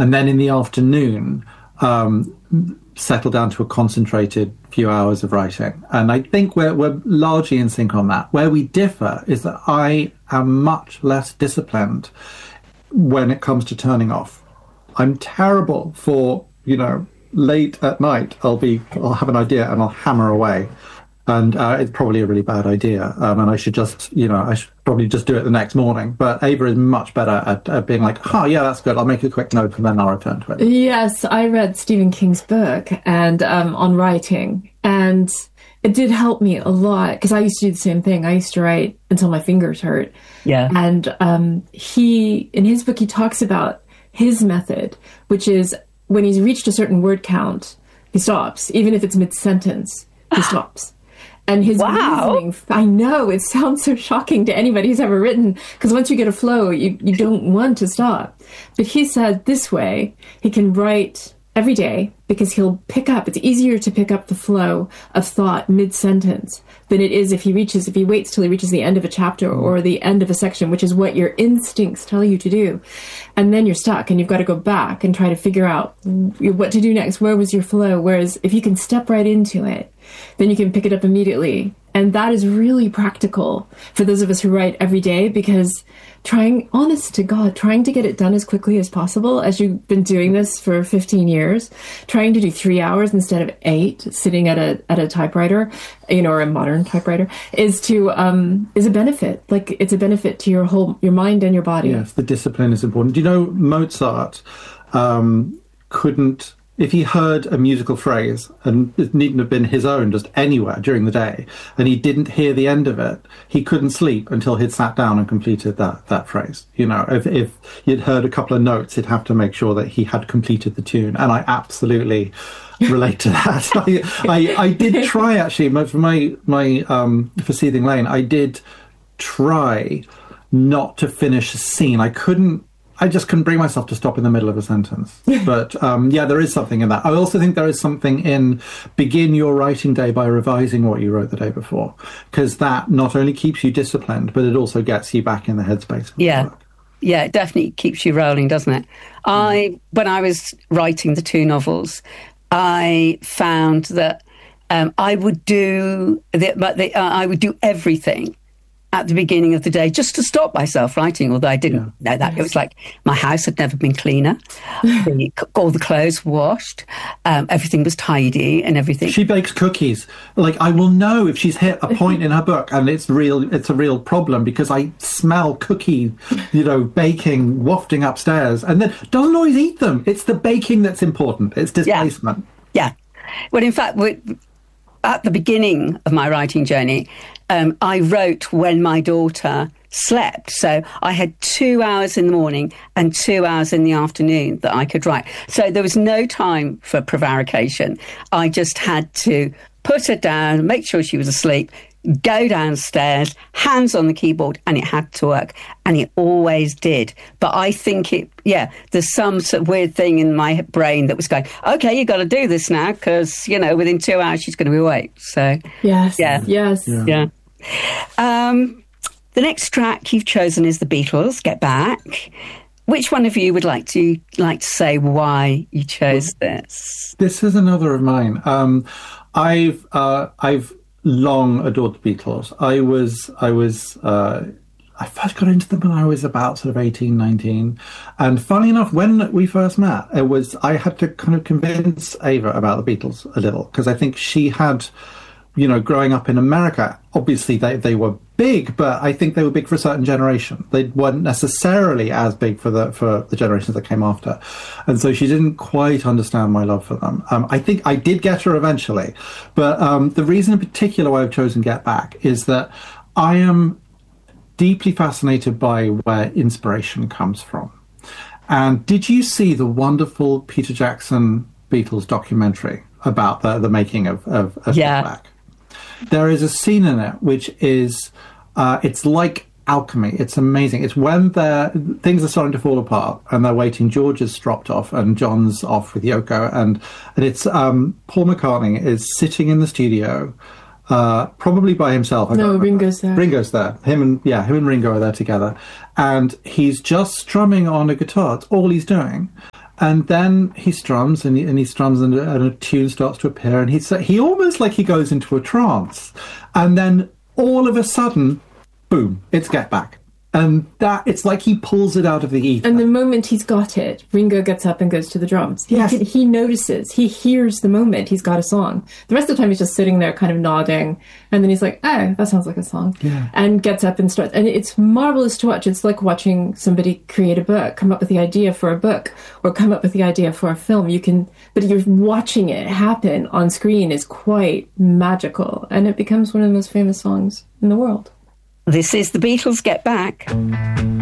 and then in the afternoon settle down to a concentrated few hours of writing. And I think we're largely in sync on that. Where we differ is that I am much less disciplined when it comes to turning off. I'm terrible for, late at night, I'll have an idea and I'll hammer away. And it's probably a really bad idea. And I should I should probably just do it the next morning. But Ava is much better at being like, yeah, that's good. I'll make a quick note and then I'll return to it. Yes, I read Stephen King's book and on writing. And it did help me a lot because I used to do the same thing. I used to write until my fingers hurt. Yeah. And in his book, he talks about his method, which is when he's reached a certain word count, he stops. Even if it's mid-sentence, he stops. And his reasoning, I know, it sounds so shocking to anybody who's ever written, because once you get a flow, you don't want to stop. But he said this way, he can write every day because he'll it's easier to pick up the flow of thought mid-sentence than it is if he waits till he reaches the end of a chapter or the end of a section, which is what your instincts tell you to do. And then you're stuck and you've got to go back and try to figure out what to do next. Where was your flow? Whereas if you can step right into it, then you can pick it up immediately. And that is really practical for those of us who write every day, because honest to God, trying to get it done as quickly as possible, as you've been doing this for 15 years, trying to do 3 hours instead of 8, sitting at a typewriter, or a modern typewriter, is a benefit. Like, it's a benefit to your mind and your body. Yes, the discipline is important. Do you know Mozart couldn't... If he heard a musical phrase, and it needn't have been his own, just anywhere during the day, and he didn't hear the end of it, he couldn't sleep until he'd sat down and completed that phrase. If you'd heard a couple of notes, he'd have to make sure that he had completed the tune. And I absolutely relate to that. I did try, actually, for Seething Lane, I did try not to finish a scene. I just couldn't bring myself to stop in the middle of a sentence. But there is something in that. I also think there is something in begin your writing day by revising what you wrote the day before, because that not only keeps you disciplined, but it also gets you back in the headspace. Yeah, it definitely keeps you rolling, doesn't it? When I was writing the 2 novels, I found that I would do everything at the beginning of the day, just to stop myself writing, although I didn't know that. It was like my house had never been cleaner. All the clothes washed. Everything was tidy and everything. She bakes cookies. Like, I will know if she's hit a point in her book and it's a real problem, because I smell cookie, baking wafting upstairs, and then doesn't always eat them. It's the baking that's important. It's displacement. Yeah. Well, in fact, at the beginning of my writing journey, I wrote when my daughter slept. So I had 2 hours in the morning and 2 hours in the afternoon that I could write. So there was no time for prevarication. I just had to put her down, make sure she was asleep, go downstairs, hands on the keyboard, and it had to work. And it always did. But I think there's some sort of weird thing in my brain that was going, okay, you've got to do this now, because, within 2 hours she's going to be awake. So, yes. The next track you've chosen is the Beatles, Get Back. Which one of you would like to say why you chose this? This is another of mine. I've long adored the Beatles. I first got into them when I was about sort of 18, 19. And funnily enough, when we first met, I had to kind of convince Ava about the Beatles a little, because I think she had, growing up in America, obviously they were big, but I think they were big for a certain generation. They weren't necessarily as big for the generations that came after. And so she didn't quite understand my love for them. I think I did get her eventually. But the reason in particular why I've chosen Get Back is that I am deeply fascinated by where inspiration comes from. And did you see the wonderful Peter Jackson Beatles documentary about the making of Get Back? There is a scene in it which is, it's like alchemy. It's amazing. It's when things are starting to fall apart and they're waiting. George has dropped off and John's off with Yoko, and it's Paul McCartney is sitting in the studio, probably by himself. No, Ringo's there. Ringo's there. Him and Ringo are there together, and he's just strumming on a guitar. It's all he's doing. And then he strums, and he strums, and a tune starts to appear, and he almost like he goes into a trance, and then all of a sudden, boom, it's Get Back. And that, it's like he pulls it out of the ether. And the moment he's got it, Ringo gets up and goes to the drums. Yes. He notices, he hears the moment he's got a song. The rest of the time he's just sitting there kind of nodding, and then he's like, oh, that sounds like a song. Yeah. And gets up and starts. And it's marvelous to watch. It's like watching somebody create a book, come up with the idea for a book, or come up with the idea for a film. But you're watching it happen on screen is quite magical, and it becomes one of the most famous songs in the world. This is the Beatles' Get Back.